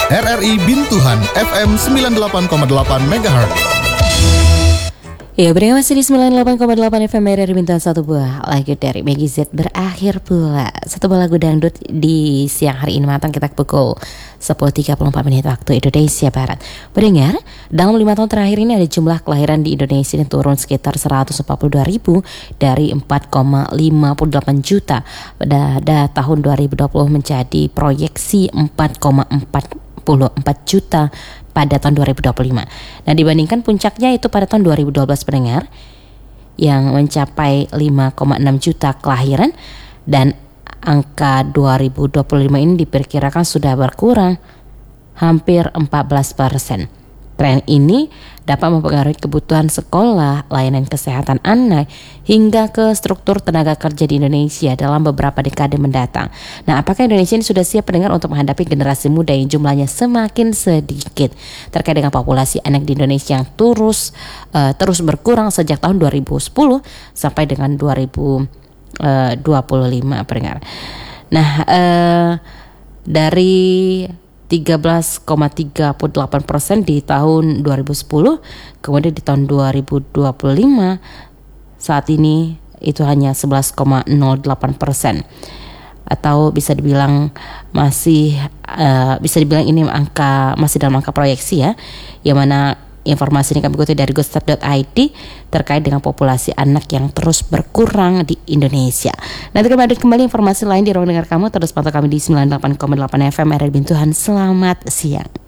RRI Bintuhan FM 98,8 MHz. Ya, berikan masih di 98,8 FM RRI Bintuhan. Satu buah lagu dari Maggie Z berakhir pula. Satu buah lagu dangdut di siang hari ini matang kita pukul 10.34 menit waktu Indonesia Barat. Pendengar, dalam 5 tahun terakhir ini ada jumlah kelahiran di Indonesia yang turun sekitar 142 ribu dari 4,58 juta pada tahun 2020 menjadi proyeksi 4,44 juta pada tahun 2025. Nah, dibandingkan puncaknya itu pada tahun 2012 pendengar yang mencapai 5,6 juta kelahiran, dan angka 2025 ini diperkirakan sudah berkurang hampir 14%. Tren ini dapat mempengaruhi kebutuhan sekolah, layanan kesehatan anak, hingga ke struktur tenaga kerja di Indonesia dalam beberapa dekade mendatang. Nah, apakah Indonesia ini sudah siap pendengar untuk menghadapi generasi muda yang jumlahnya semakin sedikit? Terkait dengan populasi anak di Indonesia yang terus berkurang sejak tahun 2010 sampai dengan 2025 pendengar. Nah, dari 13,38% di tahun 2010, kemudian di tahun 2025 saat ini itu hanya 11,08%, atau bisa dibilang ini angka masih dalam angka proyeksi ya, yang mana informasi ini kami kutip dari gostat.id terkait dengan populasi anak yang terus berkurang di Indonesia. Nanti kami ada kembali informasi lain di ruang dengar kamu. Terus pantau kami di 98,8 FM RRI Bintuhan. Selamat siang.